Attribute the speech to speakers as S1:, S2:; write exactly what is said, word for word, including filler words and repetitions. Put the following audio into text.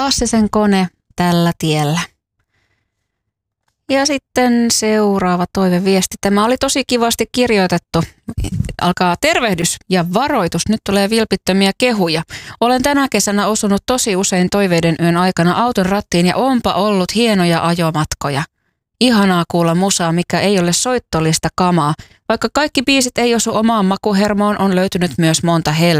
S1: Assisen kone tällä tiellä. Ja sitten seuraava toiveviesti. Tämä oli tosi kivasti kirjoitettu. Alkaa tervehdys ja varoitus. Nyt tulee vilpittömiä kehuja. Olen tänä kesänä osunut tosi usein toiveiden yön aikana auton rattiin ja onpa ollut hienoja ajomatkoja. Ihanaa kuulla musaa, mikä ei ole soittolista kamaa. Vaikka kaikki biisit ei osu omaan makuhermoon, on löytynyt myös monta helveä.